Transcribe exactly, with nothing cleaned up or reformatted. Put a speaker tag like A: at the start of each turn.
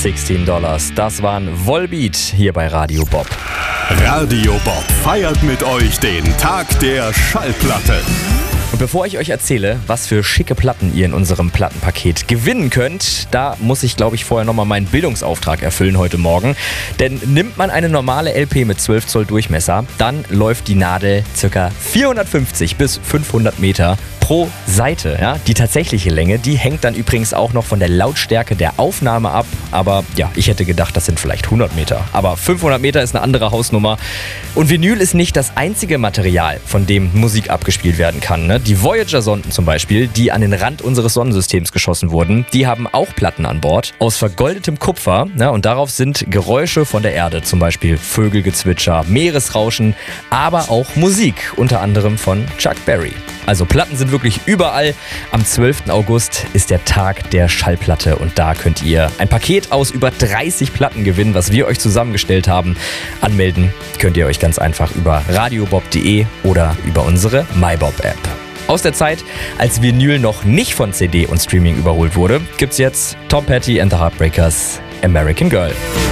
A: sechzehn Dollars. Das waren Volbeat hier bei Radio Bob.
B: Radio Bob feiert mit euch den Tag der Schallplatte.
A: Und bevor ich euch erzähle, was für schicke Platten ihr in unserem Plattenpaket gewinnen könnt, da muss ich, glaube ich, vorher nochmal meinen Bildungsauftrag erfüllen heute Morgen. Denn nimmt man eine normale L P mit zwölf Zoll Durchmesser, dann läuft die Nadel ca. vierhundertfünfzig bis fünfhundert Meter pro Seite. Ja? Die tatsächliche Länge, die hängt dann übrigens auch noch von der Lautstärke der Aufnahme ab. Aber ja, ich hätte gedacht, das sind vielleicht hundert Meter. Aber fünfhundert Meter ist eine andere Hausnummer. Und Vinyl ist nicht das einzige Material, von dem Musik abgespielt werden kann. Ne? Die Voyager-Sonden zum Beispiel, die an den Rand unseres Sonnensystems geschossen wurden, die haben auch Platten an Bord aus vergoldetem Kupfer. Ne? Und darauf sind Geräusche von der Erde, zum Beispiel Vögelgezwitscher, Meeresrauschen, aber auch Musik, unter anderem von Chuck Berry. Also Platten sind wirklich überall. Am zwölften August ist der Tag der Schallplatte und da könnt ihr ein Paket aus über dreißig Platten gewinnen, was wir euch zusammengestellt haben. Anmelden könnt ihr euch ganz einfach über radiobob punkt de oder über unsere MyBob-App. Aus der Zeit, als Vinyl noch nicht von C D und Streaming überholt wurde, gibt's jetzt Tom Petty and the Heartbreakers, American Girl.